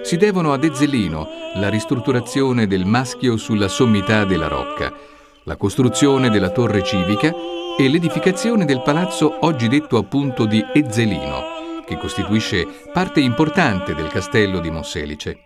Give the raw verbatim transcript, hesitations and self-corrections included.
si devono ad Ezzelino la ristrutturazione del Maschio sulla sommità della Rocca, la costruzione della torre civica e l'edificazione del palazzo oggi detto appunto di Ezzelino, che costituisce parte importante del castello di Monselice.